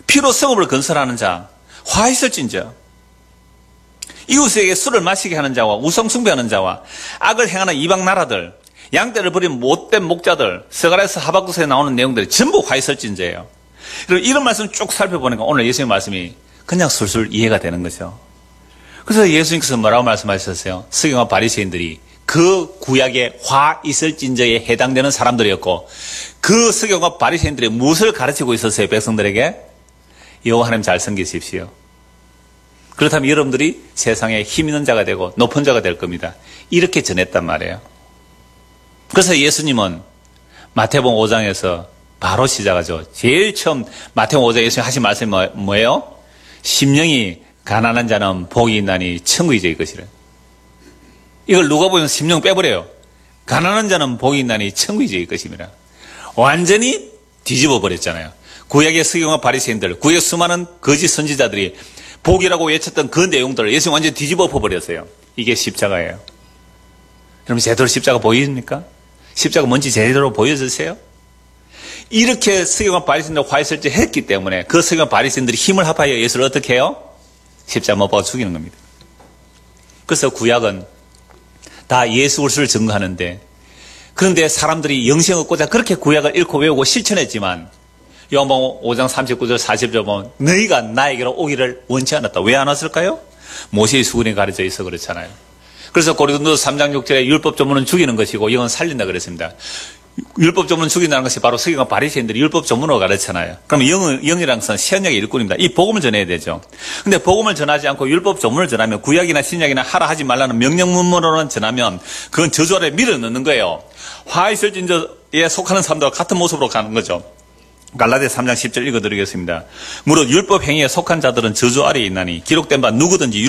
피로 성읍을 건설하는 자, 화 있을진저. 이웃에게 술을 마시게 하는 자와 우상 숭배하는 자와 악을 행하는 이방 나라들, 양떼를 버린 못된 목자들, 스가랴서 하박국서에 나오는 내용들이 전부 화 있을진저예요. 이런 말씀 쭉 살펴보니까 오늘 예수님의 말씀이 그냥 술술 이해가 되는 거죠. 그래서 예수님께서 뭐라고 말씀하셨어요? 서기관과 바리새인들이 그 구약의 화 있을진저에 해당되는 사람들이었고, 그 서기관과 바리새인들이 무엇을 가르치고 있었어요? 백성들에게 여호와 하나님 잘 섬기십시오. 그렇다면 여러분들이 세상에 힘 있는 자가 되고 높은 자가 될 겁니다. 이렇게 전했단 말이에요. 그래서 예수님은 마태복음 5장에서 바로 시작하죠. 제일 처음 마태복음 5장에 예수님 하신 말씀이 뭐예요? 심령이 가난한 자는 복이 있나니 천국이 저희 것이래. 이걸 누가 보면 심령 빼버려요. 가난한 자는 복이 있나니 천국이 저희 것입니다. 완전히 뒤집어 버렸잖아요. 구약의 서기관과 바리새인들, 구약의 수많은 거짓 선지자들이 복이라고 외쳤던 그 내용들을 예수님 완전히 뒤집어 버렸어요. 이게 십자가예요. 여러분 제대로 십자가 보이십니까? 십자가 뭔지 제대로 보여주세요. 이렇게 서기관과 바리새인들 화했을지 했기 때문에 그 서기관과 바리새인들이 힘을 합하여 예수를 어떻게 해요? 십자가 못 박아 죽이는 겁니다. 그래서 구약은 다 예수 그리스도를 증거하는데, 그런데 사람들이 영생 얻고자 그렇게 구약을 읽고 외우고 실천했지만 요한복음 5장 39절 40절 보면 너희가 나에게로 오기를 원치 않았다. 왜 안 왔을까요? 모세의 수군에 가려져 있어 그렇잖아요. 그래서 고린도서 3장 6절에 율법 조문은 죽이는 것이고 영은 살린다 그랬습니다. 율법 조문은 죽인다는 것이 바로 서기관과 바리새인들이 율법 조문으로 가르치잖아요. 그럼 영이라는 것은 신약의 일꾼입니다. 이 복음을 전해야 되죠. 근데 복음을 전하지 않고 율법 조문을 전하면, 구약이나 신약이나 하라 하지 말라는 명령문으로만 전하면 그건 저주 아래 밀어넣는 거예요. 화 있을진저에 속하는 사람들과 같은 모습으로 가는 거죠. 갈라디아 3장 10절 읽어드리겠습니다. 무릇 율법 행위에 속한 자들은 저주 아래에 있나니 기록된 바 누구든지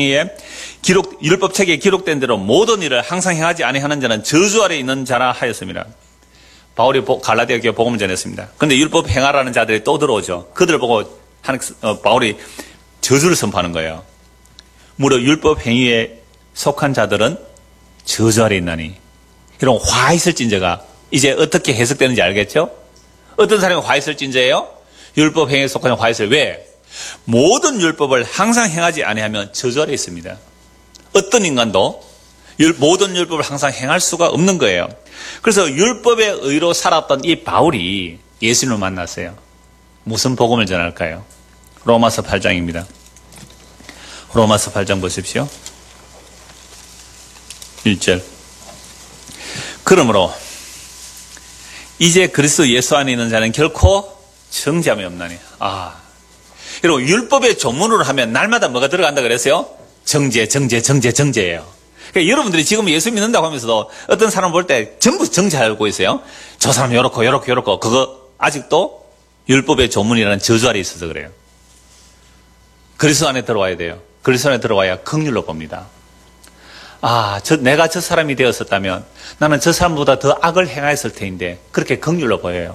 율법책에 기록된 대로 모든 일을 항상 행하지 아니하는 자는 저주 아래에 있는 자라 하였습니다. 바울이 갈라디아 교회 복음을 전했습니다. 그런데 율법 행하라는 자들이 또 들어오죠. 그들을 보고 바울이 저주를 선포하는 거예요. 무릇 율법 행위에 속한 자들은 저주 아래에 있나니. 이런 화 있을진저가 이제 어떻게 해석되는지 알겠죠? 어떤 사람이 화 있을진저예요? 율법 행위에 속한 화 있을. 왜? 모든 율법을 항상 행하지 아니하면 저주 아래에 있습니다. 어떤 인간도 모든 율법을 항상 행할 수가 없는 거예요. 그래서 율법의 의로 살았던 이 바울이 예수님을 만났어요. 무슨 복음을 전할까요? 로마서 8장입니다. 로마서 8장 보십시오. 1절. 그러므로 이제 그리스도 예수 안에 있는 자는 결코 정죄함이 없나니. 여러분 율법의 조문으로 하면 날마다 뭐가 들어간다 그랬어요? 정죄예요. 그러니까 여러분들이 지금 예수 믿는다고 하면서도 어떤 사람 볼 때 전부 정죄하고 있어요. 저 사람 요렇고 그거 아직도 율법의 조문이라는 저주 아래에 있어서 그래요. 그리스도 안에 들어와야 돼요. 그리스도 안에 들어와야 긍휼로 봅니다. 내가 저 사람이 되었었다면 나는 저 사람보다 더 악을 행하였을 텐데 그렇게 긍휼로 보여요.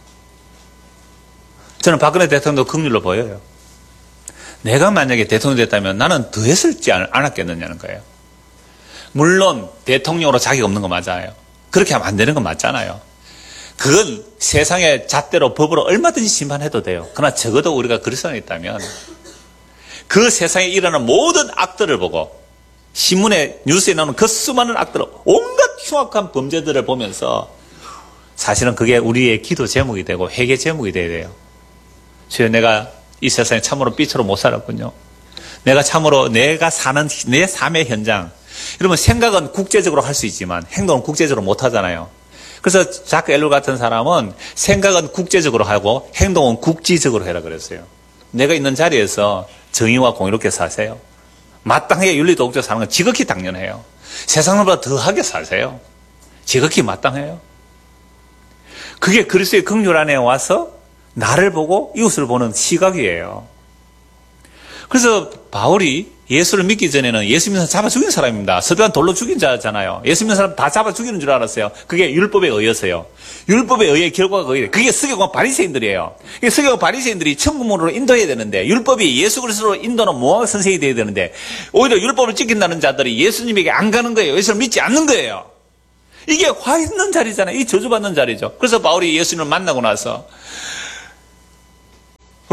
저는 박근혜 대통령도 긍휼로 보여요. 내가 만약에 대통령이 됐다면 나는 더 했을지 않았겠느냐는 거예요. 물론 대통령으로 자격 없는 거 맞아요. 그렇게 하면 안 되는 건 맞잖아요. 그건 세상의 잣대로 법으로 얼마든지 심판해도 돼요. 그러나 적어도 우리가 그리스도 안에 있다면 그 세상에 일어나는 모든 악들을 보고 신문에 뉴스에 나오는 그 수많은 악들, 온갖 흉악한 범죄들을 보면서 사실은 그게 우리의 기도 제목이 되고 회개 제목이 돼야 돼요. 주여, 내가 이 세상에 참으로 삐처로 못 살았군요. 내가 참으로 내가 사는 내 삶의 현장, 여러분 생각은 국제적으로 할 수 있지만 행동은 국제적으로 못 하잖아요. 그래서 자크 엘룰 같은 사람은 생각은 국제적으로 하고 행동은 국지적으로 해라 그랬어요. 내가 있는 자리에서 정의와 공의롭게 사세요. 마땅하게 윤리도덕적으로 사는 건 지극히 당연해요. 세상보다 더하게 사세요. 지극히 마땅해요. 그게 그리스도의 긍휼 안에 와서 나를 보고 이웃을 보는 시각이에요. 그래서 바울이 예수를 믿기 전에는 예수 믿는 사람 잡아 죽인 사람입니다. 서대한 돌로 죽인 자잖아요. 예수 믿는 사람 다 잡아 죽이는 줄 알았어요. 그게 율법에 의해서요. 율법에 의해 결과가 그게 서기관과 바리새인들이에요. 서기관과 바리새인들이 천국문으로 인도해야 되는데, 율법이 예수 그리스도로 인도는 모학 선생이 돼야 되는데 오히려 율법을 지킨다는 자들이 예수님에게 안 가는 거예요. 예수를 믿지 않는 거예요. 이게 화 있는 자리잖아요. 이 저주받는 자리죠. 그래서 바울이 예수님을 만나고 나서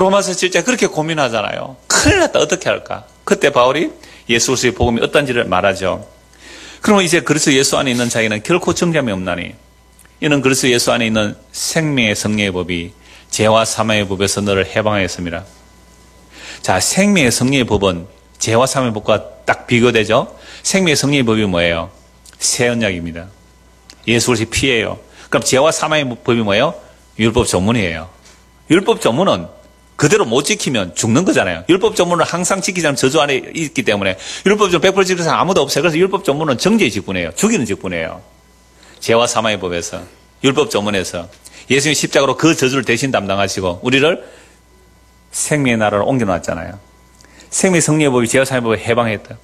로마서 7장 그렇게 고민하잖아요. 큰일 났다. 어떻게 할까? 그때 바울이 예수 그리스도의 복음이 어떤지를 말하죠. 그러면 이제 그리스도 예수 안에 있는 자에게는 결코 정죄함이 없나니 이는 그리스도 예수 안에 있는 생명의 성령의 법이 죄와 사망의 법에서 너를 해방하였습니다. 자, 생명의 성령의 법은 죄와 사망의 법과 딱 비교되죠. 생명의 성령의 법이 뭐예요? 새 언약입니다. 예수 그리스도의 피예요. 그럼 죄와 사망의 법이 뭐예요? 율법 조문이에요. 율법 조문은 그대로 못 지키면 죽는 거잖아요. 율법 조문은 항상 지키지 않으면 저주 안에 있기 때문에 율법 조문 100% 지키는 사람 아무도 없어요. 그래서 율법 조문은 정죄의 직분이에요. 죽이는 직분이에요. 죄와 사망의 법에서, 율법 조문에서 예수님이 십자가로 그 저주를 대신 담당하시고 우리를 생명의 나라로 옮겨놨잖아요. 생명의 성령의 법이 죄와 사망의 법을 해방했다.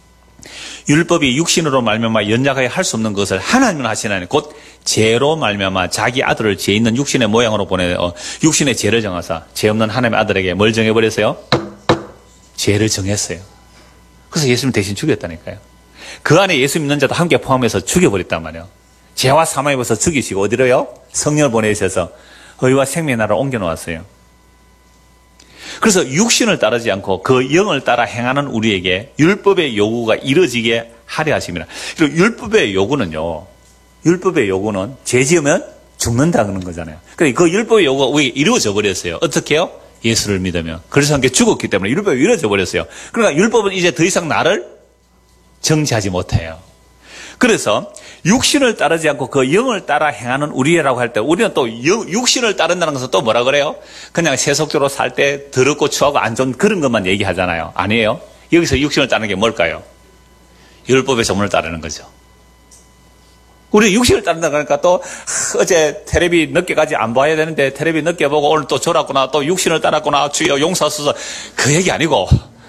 율법이 육신으로 말미암아 연약하게 할 수 없는 것을 하나님은 하시나니 곧 죄로 말미암아 자기 아들을 죄 있는 육신의 모양으로 보내어 육신의 죄를 정하사 죄 없는 하나님의 아들에게 뭘 정해버렸어요? 죄를 정했어요. 그래서 예수님 대신 죽였다니까요. 그 안에 예수 믿는 자도 함께 포함해서 죽여버렸단 말이에요. 죄와 사망에 벌써 죽이시고 어디로요? 성령을 보내셔서 의와 생명의 나라를 옮겨놓았어요. 그래서 육신을 따르지 않고 그 영을 따라 행하는 우리에게 율법의 요구가 이루어지게 하려 하십니다. 그리고 율법의 요구는요, 율법의 요구는 죄 지으면 죽는다는 거잖아요. 그러니까 그 율법의 요구가 우리에게 이루어져 버렸어요. 어떻게 해요? 예수를 믿으면. 그래서 함께 죽었기 때문에 율법이 이루어져 버렸어요. 그러니까 율법은 이제 더 이상 나를 정죄하지 못해요. 그래서 육신을 따르지 않고 그 영을 따라 행하는 우리라고 할 때 우리는 또 육신을 따른다는 것은 또 뭐라 그래요? 그냥 세속적으로 살 때 더럽고 추하고 안 좋은 그런 것만 얘기하잖아요. 아니에요. 여기서 육신을 따르는 게 뭘까요? 율법의 조문을 따르는 거죠. 우리 육신을 따른다 그러니까 또 어제 텔레비 늦게까지 안 봐야 되는데 텔레비 늦게 보고 오늘 또 졸았구나 또 육신을 따랐구나 주여 용서하소서 그 얘기 아니고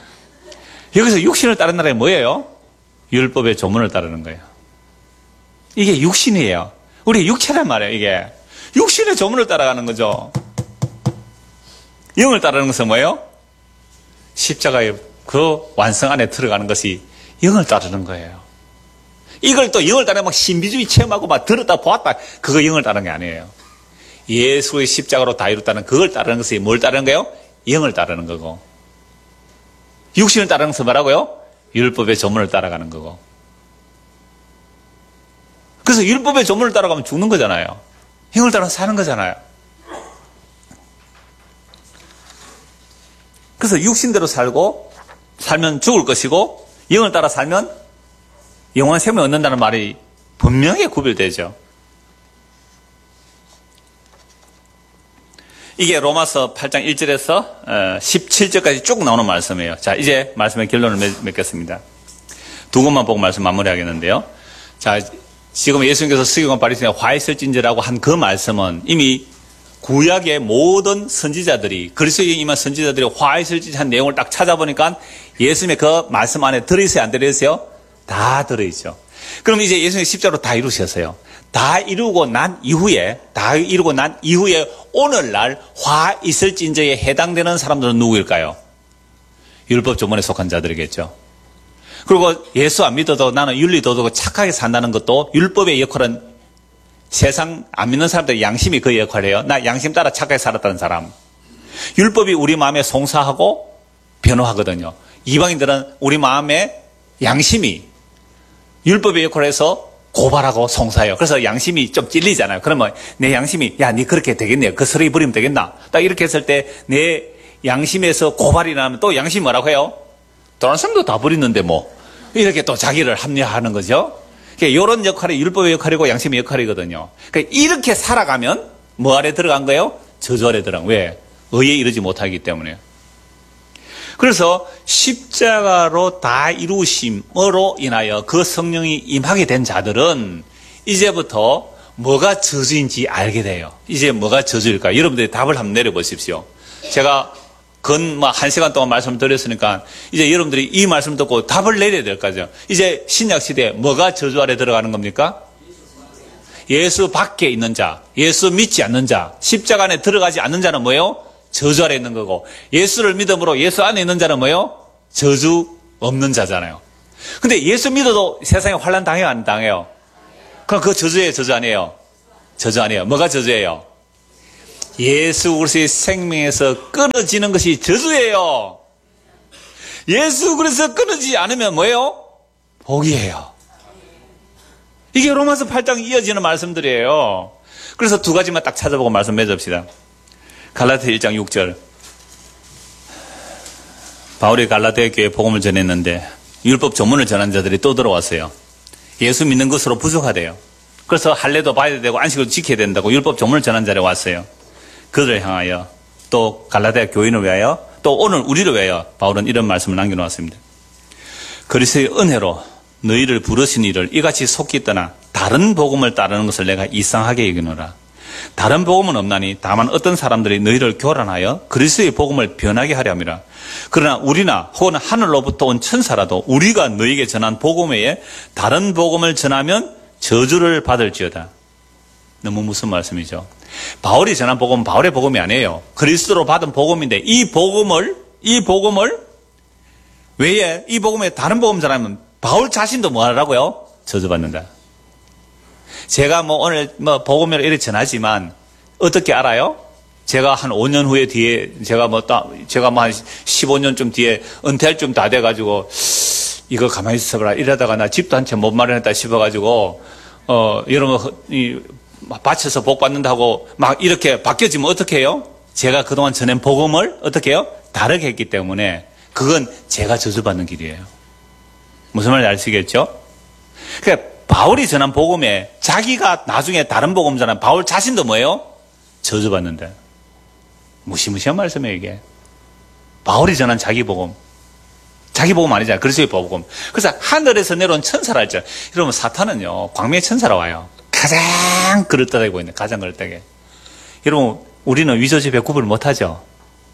여기서 육신을 따른다는 게 뭐예요? 율법의 조문을 따르는 거예요. 이게 육신이에요. 우리 육체란 말이에요, 이게. 육신의 조문을 따라가는 거죠. 영을 따르는 것은 뭐예요? 십자가의 그 완성 안에 들어가는 것이 영을 따르는 거예요. 이걸 또 영을 따르면 막 신비주의 체험하고 막 들었다 보았다. 그거 영을 따르는 게 아니에요. 예수의 십자가로 다 이뤘다는 그걸 따르는 것이 뭘 따르는 거예요? 영을 따르는 거고. 육신을 따르는 것은 뭐라고요? 율법의 조문을 따라가는 거고. 그래서 율법의 조문을 따라가면 죽는 거잖아요. 영을 따라 사는 거잖아요. 그래서 육신대로 살면 죽을 것이고 영을 따라 살면 영원한 생명을 얻는다는 말이 분명히 구별되죠. 이게 로마서 8장 1절에서 17절까지 쭉 나오는 말씀이에요. 자, 이제 말씀의 결론을 맺겠습니다. 두 것만 보고 말씀 마무리하겠는데요. 자, 지금 예수님께서 스기관 바리새인의 화 있을진저라고 한 그 말씀은 이미 구약의 모든 선지자들이 그리스도에 임한 선지자들이 화 있을진저 한 내용을 딱 찾아보니까 예수님의 그 말씀 안에 들어있어요? 안 들어있어요? 다 들어있죠. 그럼 이제 예수님이 십자로 다 이루셨어요. 다 이루고 난 이후에 오늘날 화 있을진저에 해당되는 사람들은 누구일까요? 율법 조문에 속한 자들이겠죠. 그리고 예수 안 믿어도 나는 윤리도덕을 착하게 산다는 것도 율법의 역할은 세상 안 믿는 사람들의 양심이 그 역할을 해요. 나 양심 따라 착하게 살았다는 사람. 율법이 우리 마음에 송사하고 변호하거든요. 이방인들은 우리 마음에 양심이 율법의 역할을 해서 고발하고 송사해요. 그래서 양심이 좀 찔리잖아요. 그러면 내 양심이 야, 니 그렇게 되겠네요. 그 쓰레기 버리면 되겠나? 딱 이렇게 했을 때 내 양심에서 고발이 나면 또 양심이 뭐라고 해요? 다른 사람도 다 버리는데 뭐 이렇게 또 자기를 합리화하는 거죠. 이런 역할이 율법의 역할이고 양심의 역할이거든요. 그러니까 이렇게 살아가면 뭐 아래 들어간 거예요? 저주 아래 들어간 거예요. 왜? 의에 이르지 못하기 때문에. 그래서 십자가로 다 이루심으로 인하여 그 성령이 임하게 된 자들은 이제부터 뭐가 저주인지 알게 돼요. 이제 뭐가 저주일까요? 여러분들이 답을 한번 내려보십시오. 제가 한 시간 동안 말씀을 드렸으니까 이제 여러분들이 이 말씀 듣고 답을 내려야 될 거죠. 이제 신약시대에 뭐가 저주 아래 들어가는 겁니까? 예수 밖에 있는 자, 예수 믿지 않는 자, 십자가 안에 들어가지 않는 자는 뭐예요? 저주 아래 있는 거고, 예수를 믿음으로 예수 안에 있는 자는 뭐예요? 저주 없는 자잖아요. 근데 예수 믿어도 세상에 환난 당해요, 안 당해요? 그럼 그 저주예요, 저주 아니에요? 저주 아니에요. 뭐가 저주예요? 예수 그리스도의 생명에서 끊어지는 것이 저주예요. 예수 그리스도 끊어지지 않으면 뭐예요? 복이에요. 이게 로마서 8장 이어지는 말씀들이에요. 그래서 두 가지만 딱 찾아보고 말씀 맺읍시다. 갈라디아 1장 6절. 바울이 갈라디아 교회에 복음을 전했는데 율법 전문을 전한 자들이 또 들어왔어요. 예수 믿는 것으로 부족하대요. 그래서 할례도 봐야 되고 안식도 지켜야 된다고 율법 전문을 전한 자리에 왔어요. 그들을 향하여 또 갈라디아 교인을 위하여 또 오늘 우리를 위하여 바울은 이런 말씀을 남겨놓았습니다. 그리스도의 은혜로 너희를 부르신 이를 이같이 속히 떠나 다른 복음을 따르는 것을 내가 이상하게 여기노라. 다른 복음은 없나니 다만 어떤 사람들이 너희를 교란하여 그리스도의 복음을 변하게 하려 함이라. 그러나 우리나 혹은 하늘로부터 온 천사라도 우리가 너희에게 전한 복음 외에 다른 복음을 전하면 저주를 받을지어다. 너무 무슨 말씀이죠? 바울이 전한 복음은 바울의 복음이 아니에요. 그리스도로 받은 복음인데 이 복음을 외에 이 복음에 다른 복음 전하면 바울 자신도 뭐 하라고요? 저주받는다. 제가 오늘 복음을 이렇게 전하지만 어떻게 알아요? 제가 한 5년 후에 뒤에 제가 한 15년쯤 뒤에 은퇴할 쯤 다 돼가지고 이거 가만히 있어봐라 이러다가 나 집도 한 채 못 마련했다 싶어가지고 여러분 바쳐서 복 받는다고 막 이렇게 바뀌어지면 어떻게 해요? 제가 그동안 전한 복음을 어떻게 해요? 다르게 했기 때문에 그건 제가 저주받는 길이에요. 무슨 말인지 아시겠죠? 그러니까 바울이 전한 복음에 자기가 나중에 다른 복음 전한 바울 자신도 뭐예요? 저주받는다. 무시무시한 말씀이에요 이게. 바울이 전한 자기 복음 아니잖아요. 그리스도의 복음. 그래서 하늘에서 내려온 천사라 했죠. 여러분 사탄은요 광명의 천사로 와요. 가장 그릇되게 보이는 가장 그릇되게. 여러분 우리는 위조지배 구분을 못하죠.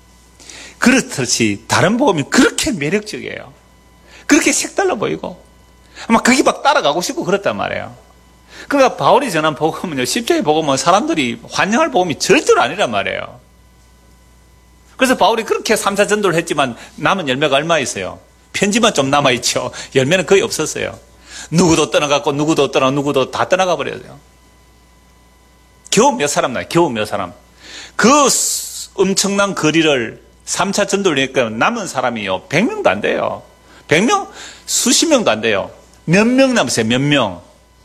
그렇듯이 다른 복음이 그렇게 매력적이에요. 그렇게 색달라 보이고 아마 거기 막 따라가고 싶고 그렇단 말이에요. 그러니까 바울이 전한 복음은요 십자가의 복음은 사람들이 환영할 복음이 절대로 아니란 말이에요. 그래서 바울이 그렇게 3차 전도를 했지만 남은 열매가 얼마 있어요? 편지만 좀 남아있죠. 열매는 거의 없었어요. 누구도 떠나갔고 누구도 다 떠나가 버렸어요. 겨우 몇 사람 나요. 겨우 몇 사람. 그 엄청난 거리를 3차 전도를 했으니까 남은 사람이요 100명도 안 돼요. 100명? 수십 명도 안 돼요. 몇 명 남았어요. 몇 명.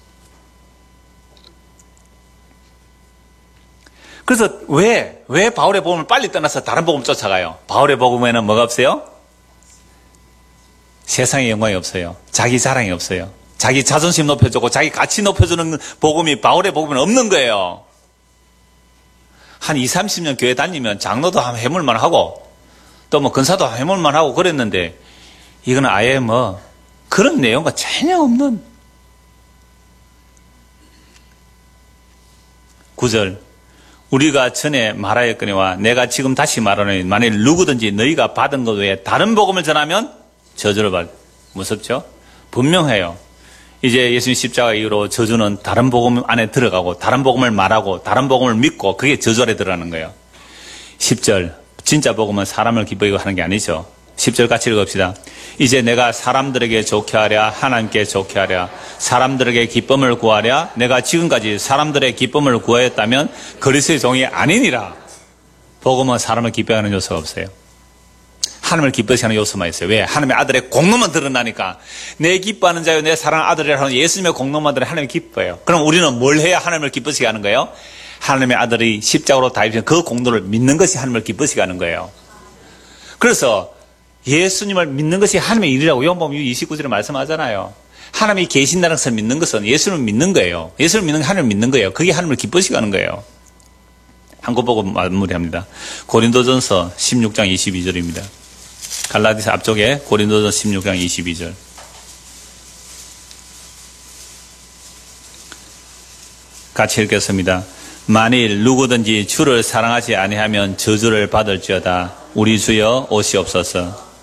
그래서 왜 바울의 복음을 빨리 떠나서 다른 복음 쫓아가요? 바울의 복음에는 뭐가 없어요? 세상의 영광이 없어요. 자기 자랑이 없어요. 자기 자존심 높여주고 자기 가치 높여주는 복음이 바울의 복음에는 없는 거예요. 한 20, 30년 교회 다니면 장로도 한번 해물만 하고 또 근사도 해물만 하고 그랬는데 이거는 아예 그런 내용과 전혀 없는 9절 우리가 전에 말하였거니와 내가 지금 다시 말하노니 만일 누구든지 너희가 받은 것 외에 다른 복음을 전하면 저주를 받. 무섭죠? 분명해요. 이제 예수님 십자가 이후로 저주는 다른 복음 안에 들어가고 다른 복음을 말하고 다른 복음을 믿고 그게 저주 안에 들어가는 거예요. 10절 진짜 복음은 사람을 기쁘게 하는 게 아니죠. 10절 같이 읽읍시다. 이제 내가 사람들에게 좋게 하랴 하나님께 좋게 하랴 사람들에게 기쁨을 구하랴 내가 지금까지 사람들의 기쁨을 구하였다면 그리스도의 종이 아니니라. 복음은 사람을 기쁘게 하는 요소가 없어요. 하나님을 기쁘게 하는 요소만 있어요. 왜? 하나님의 아들의 공로만 드러나니까. 내 기뻐하는 자요 내 사랑하는 아들이라 하는 예수님의 공로만 드러나 하나님이 기뻐해요. 그럼 우리는 뭘 해야 하나님을 기쁘시게 하는 거예요? 하나님의 아들이 십자가로 다입신 그 공로를 믿는 것이 하나님을 기쁘시게 하는 거예요. 그래서 예수님을 믿는 것이 하나님의 일이라고 요한복음 29절에 말씀하잖아요. 하나님이 계신다는 것을 믿는 것은 예수를 믿는 거예요. 예수를 믿는 게 하나님을 믿는 거예요. 그게 하나님을 기쁘시게 하는 거예요. 한국 보고 마무리합니다. 고린도전서 16장 22절입니다. 갈라디아서 앞쪽에 고린도전서 16장 22절. 같이 읽겠습니다. 만일 누구든지 주를 사랑하지 아니하면 저주를 받을지어다. 우리 주여 오시옵소서.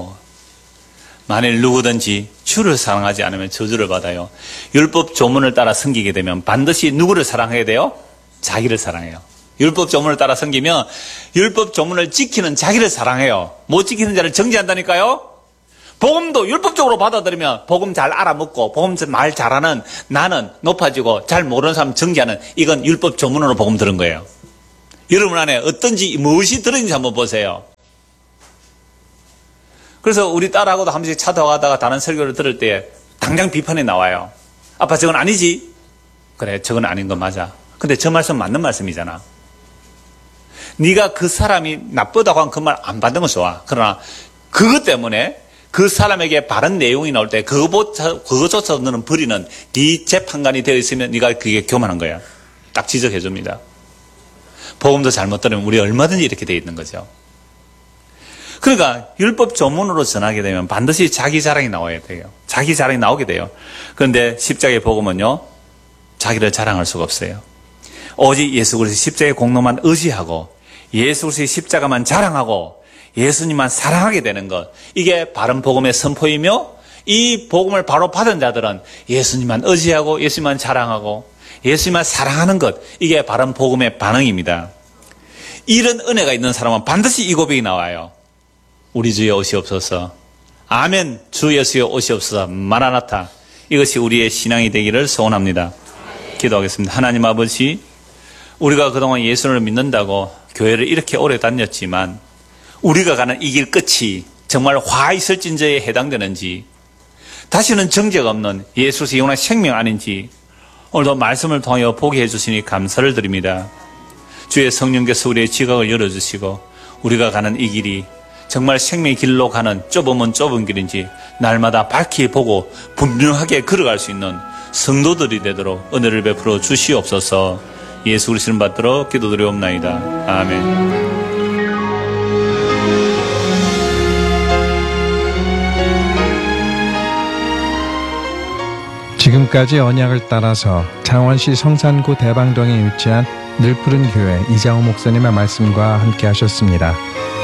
만일 누구든지 주를 사랑하지 않으면 저주를 받아요. 율법 조문을 따라 섬기게 되면 반드시 누구를 사랑하게 돼요? 자기를 사랑해요. 율법 조문을 따라 섬기면 율법 조문을 지키는 자기를 사랑해요. 못 지키는 자를 정죄한다니까요. 복음도 율법적으로 받아들이면 복음 잘 알아먹고 복음 말 잘하는 나는 높아지고 잘 모르는 사람 정죄하는 이건 율법 조문으로 복음 들은 거예요. 여러분 안에 어떤지 무엇이 들어있는지 한번 보세요. 그래서 우리 딸하고도 한 번씩 차 타고 가다가 다른 설교를 들을 때 당장 비판이 나와요. 아빠 저건 아니지? 그래 저건 아닌 건 맞아. 근데 저 말씀 맞는 말씀이잖아. 네가 그 사람이 나쁘다고 한 그 말 안 받는 건 좋아. 그러나 그것 때문에 그 사람에게 바른 내용이 나올 때 그것조차도 너는 버리는 네 재판관이 되어 있으면 네가 그게 교만한 거야. 딱 지적해 줍니다. 복음도 잘못 들으면 우리 얼마든지 이렇게 되어 있는 거죠. 그러니까 율법 조문으로 전하게 되면 반드시 자기 자랑이 나와야 돼요. 자기 자랑이 나오게 돼요. 그런데 십자가의 복음은요, 자기를 자랑할 수가 없어요. 오직 예수 그리스도의 십자가의 공로만 의지하고 예수 그리스도의 십자가만 자랑하고 예수님만 사랑하게 되는 것, 이게 바른 복음의 선포이며 이 복음을 바로 받은 자들은 예수님만 의지하고 예수님만 자랑하고 예수님만 사랑하는 것, 이게 바른 복음의 반응입니다. 이런 은혜가 있는 사람은 반드시 이 고백이 나와요. 우리 주의 오시옵소서. 아멘. 주 예수의 오시옵소서. 마라나타. 이것이 우리의 신앙이 되기를 소원합니다. 기도하겠습니다. 하나님 아버지, 우리가 그동안 예수를 믿는다고 교회를 이렇게 오래 다녔지만 우리가 가는 이 길 끝이 정말 화 있을 진저에 해당되는지, 다시는 정죄가 없는 예수의 영원한 생명 아닌지 오늘도 말씀을 통하여 보게 해주시니 감사를 드립니다. 주의 성령께서 우리의 지각을 열어주시고 우리가 가는 이 길이 정말 생명의 길로 가는 좁으면 좁은 길인지 날마다 밝히 보고 분명하게 걸어갈 수 있는 성도들이 되도록 은혜를 베풀어 주시옵소서. 예수 그리스도를 받들어 기도드리옵나이다. 아멘. 지금까지 언약을 따라서 창원시 성산구 대방동에 위치한 늘푸른 교회 이장호 목사님의 말씀과 함께 하셨습니다.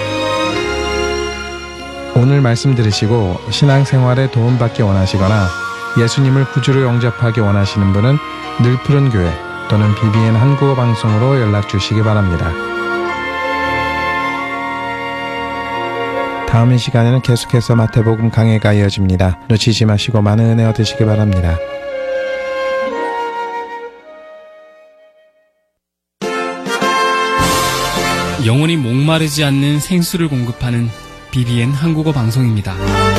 오늘 말씀 들으시고 신앙생활에 도움받기 원하시거나 예수님을 구주로 영접하기 원하시는 분은 늘푸른 교회 또는 BBN 한국어 방송으로 연락 주시기 바랍니다. 다음 이 시간에는 계속해서 마태복음 강해가 이어집니다. 놓치지 마시고 많은 은혜 얻으시기 바랍니다. 영혼이 목마르지 않는 생수를 공급하는 BBN 한국어 방송입니다.